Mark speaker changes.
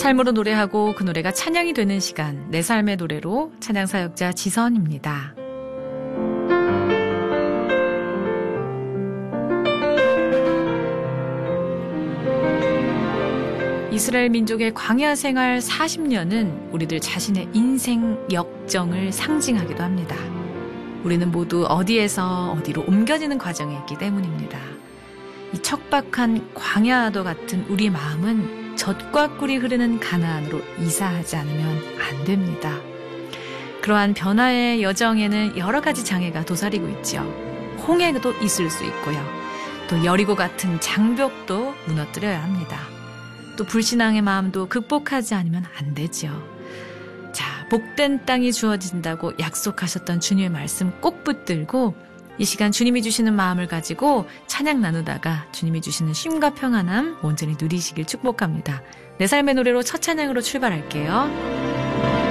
Speaker 1: 삶으로 노래하고 그 노래가 찬양이 되는 시간, 내 삶의 노래로 찬양사역자 지선입니다. 이스라엘 민족의 광야 생활 40년은 우리들 자신의 인생 역정을 상징하기도 합니다. 우리는 모두 어디에서 어디로 옮겨지는 과정에 있기 때문입니다. 이 척박한 광야도 같은 우리 마음은 젖과 꿀이 흐르는 가나안으로 이사하지 않으면 안 됩니다. 그러한 변화의 여정에는 여러 가지 장애가 도사리고 있죠. 홍해도 있을 수 있고요. 또 여리고 같은 장벽도 무너뜨려야 합니다. 또 불신앙의 마음도 극복하지 않으면 안 되죠. 자, 복된 땅이 주어진다고 약속하셨던 주님의 말씀 꼭 붙들고 이 시간 주님이 주시는 마음을 가지고 찬양 나누다가 주님이 주시는 쉼과 평안함 온전히 누리시길 축복합니다. 내 삶의 노래로 첫 찬양으로 출발할게요.